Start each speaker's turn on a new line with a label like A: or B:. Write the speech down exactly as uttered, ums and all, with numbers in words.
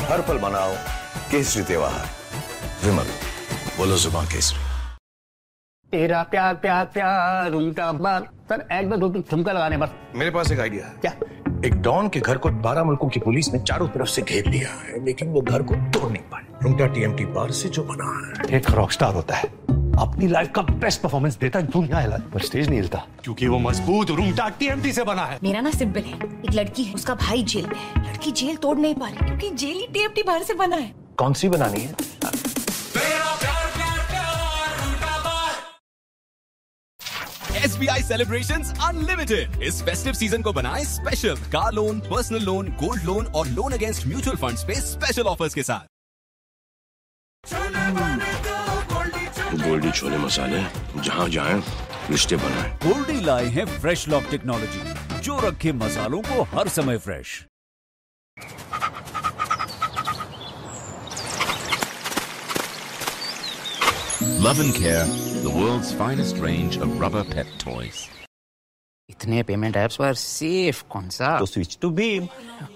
A: हर पल मनाओ केसरी त्योहार। विमल, बोलो जुबान केसरी।
B: तेरा प्यार प्यार प्यार उनका बार। सर एक बार दो तीन ठुमका लगाने बस।
A: मेरे पास एक आइडिया है।
B: क्या?
A: एक डॉन के घर को बारह मुल्कों की पुलिस ने चारों तरफ से घेर लिया है, लेकिन वो घर को तोड़ नहीं पाए। रुंगटा टीएमटी बार से जो बना है,
C: एक रॉकस्टार होता है, अपनी लाइफ का बेस्ट परफॉर्मेंस देता है, दुनिया हिला पर स्टेज नहीं हिलता, क्योंकि वो मजबूत रुंगटा टीएमटी से बना है।
D: मेरा ना सिंपल है, एक लड़की है, उसका भाई जेल में है, लड़की जेल तोड़ नहीं पा रही क्योंकि जेल ही टीएमटी बाहर से बना है।
A: कौन सी बनानी है?
E: S B I Celebrations Unlimited इस फेस्टिव सीजन को बनाएं special. Car loan, personal loan, gold loan और लोन अगेंस्ट म्यूचुअल फंड्स पे स्पेशल ऑफर्स के साथ।
A: गोल्डी छोले मसाले जहाँ जाएं रिश्ते बनाएं।
F: गोल्डी लाए हैं फ्रेश लॉक टेक्नोलॉजी जो रखे मसालों को हर समय fresh.
G: Love and Care, the world's finest range of rubber pet toys.
B: इतने पेमेंट ऐप्स पर सेफ कौन सा?
C: तो स्विच टू भीम।